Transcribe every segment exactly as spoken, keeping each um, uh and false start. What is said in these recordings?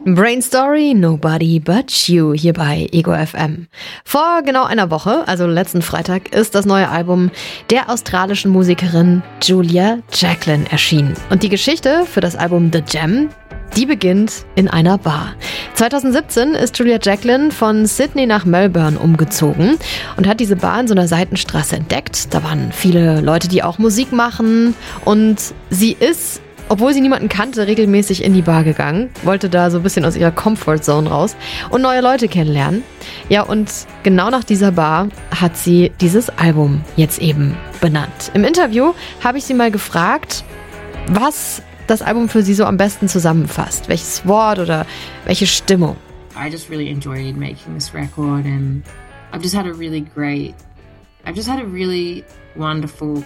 Brain Story, Nobody But You hier bei Ego F M. Vor genau einer Woche, also letzten Freitag, ist das neue Album der australischen Musikerin Julia Jacklin erschienen. Und die Geschichte für das Album The Gem, die beginnt in einer Bar. zwanzig siebzehn ist Julia Jacklin von Sydney nach Melbourne umgezogen und hat diese Bar in so einer Seitenstraße entdeckt. Da waren viele Leute, die auch Musik machen, und sie ist, obwohl sie niemanden kannte, regelmäßig in die Bar gegangen, wollte da so ein bisschen aus ihrer Comfortzone raus und neue Leute kennenlernen. Ja, und genau nach dieser Bar hat sie dieses Album jetzt eben benannt. Im Interview habe ich sie mal gefragt, was das Album für sie so am besten zusammenfasst. Welches Wort oder welche Stimmung? I just really enjoyed making this record, and I've just had a really great, I've just had a really wonderful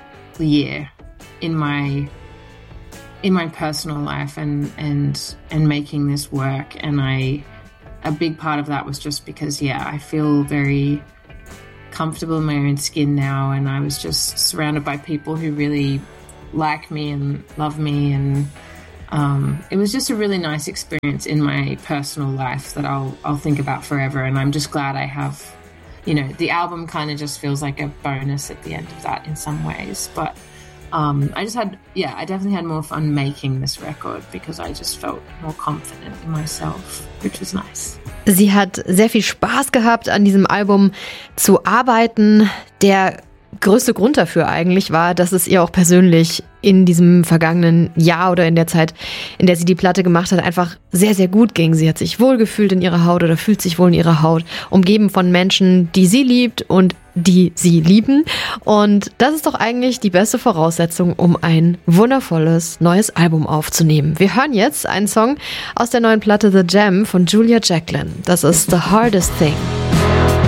year in my in my personal life and and and making this work. And I a big part of that was just because yeah I feel very comfortable in my own skin now, and I was just surrounded by people who really like me and love me, and um, it was just a really nice experience in my personal life that I'll I'll think about forever. And I'm just glad I have, you know, the album kind of just feels like a bonus at the end of that in some ways, but Um, I just had, yeah, I definitely had more fun making this record because I just felt more confident in myself, which was nice. Sie hat sehr viel Spaß gehabt, an diesem Album zu arbeiten. Der größte Grund dafür eigentlich war, dass es ihr auch persönlich in diesem vergangenen Jahr oder in der Zeit, in der sie die Platte gemacht hat, einfach sehr, sehr gut ging. Sie hat sich wohlgefühlt in ihrer Haut oder fühlt sich wohl in ihrer Haut, umgeben von Menschen, die sie liebt und die sie lieben. Und das ist doch eigentlich die beste Voraussetzung, um ein wundervolles neues Album aufzunehmen. Wir hören jetzt einen Song aus der neuen Platte The Gem von Julia Jacklin. Das ist The Hardest Thing.